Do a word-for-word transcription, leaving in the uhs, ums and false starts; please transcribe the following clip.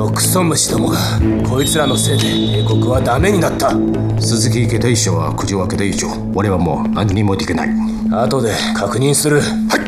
のクソ虫どもがこいつらのせいで帝国はダメになった。 鈴木家大将は口を開けた以上我はもう何にもできない。 後で確認する。 はい。